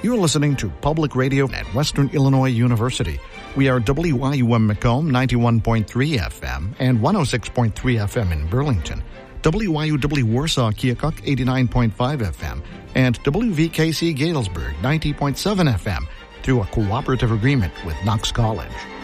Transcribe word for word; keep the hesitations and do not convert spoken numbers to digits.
You're listening to Public Radio at Western Illinois University. We are W I U M Macomb ninety-one point three F M and one oh six point three F M in Burlington, W I U W Warsaw Keokuk eighty-nine point five F M, and W V K C Galesburg ninety point seven F M through a cooperative agreement with Knox College.